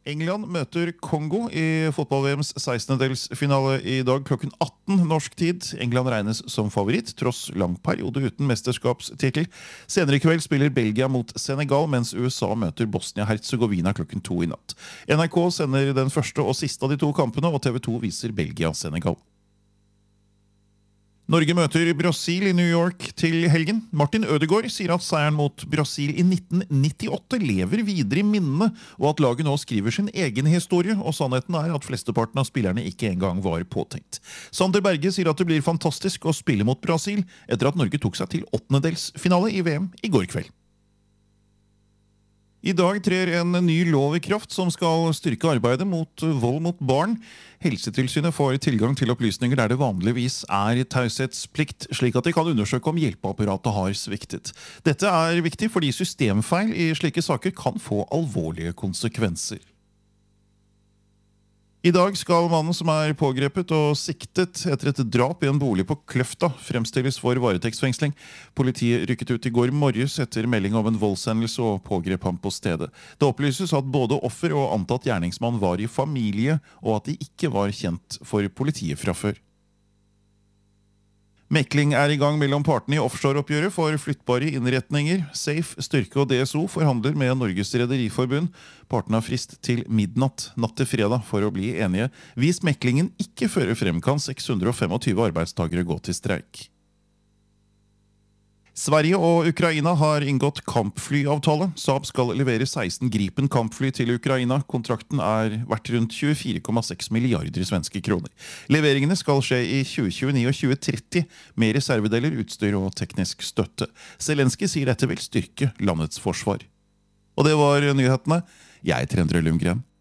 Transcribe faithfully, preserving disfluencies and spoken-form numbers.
England møter Kongo i fotball-V M's sekstendedelsfinale i dag klokken atten norsk tid. England regnes som favoritt, tross lang periode uten mesterskapstitel. Senere i kveld spiller Belgia mot Senegal, mens U S A møter Bosnia-Herzegovina klokken to i natt. N R K sender den første og siste av de to kampene, og T V to viser Belgia-Senegal. Norge møter Brasil i New York til helgen. Martin Ødegaard sier at seieren mot Brasil i nitten nittiåtte lever videre i minnene, og at laget nå skriver sin egen historie, og sannheten er at flesteparten av spillerne ikke engang var påtenkt. Sander Berge sier at det blir fantastisk å spille mot Brasil, etter at Norge tok seg til åttendedelsfinale i V M i går kveld. I dag trer en ny lov i kraft som skal styrke arbeidet mot vold mot barn. Helsetilsynet får tilgang til opplysninger der det vanligvis er taushetsplikt, slik at de kan undersøke om hjelpeapparatet har sviktet. Dette er viktig fordi systemfeil i slike saker kan få alvorlige konsekvenser. I dag skal mannen som er pågrepet og siktet etter et drap i en bolig på Kløfta fremstilles for varetektsfengsling. Politiet rykket ut i går morges etter melding om en voldshendelse og pågrep ham på stedet. Det opplyses at både offer og antatt gjerningsmann var i familie, og at de ikke var kjent for politiet fra før. Mekling er i gang mellom partene i offshoreoppgjøret for flyttbare innretninger. Safe, Styrke og D S O forhandler med Norges Rederiforbund. Partene har frist til midnatt natt til fredag for å bli enige. Hvis meklingen ikke fører frem, kan seks hundre og tjuefem arbeidstagere gå til streik. Sverige og Ukraina har inngått kampflyavtale. Saab skal levere seksten Gripen kampfly til Ukraina. Kontrakten er verdt rundt tjuefire komma seks milliarder svenske kroner. Leveringene skal skje i tjue tjueni og tjue tretti, med reservedeler, utstyr og teknisk støtte. Zelensky sier dette vil styrke landets forsvar. Og det var nyhetene. Jeg er Endre Lundgren.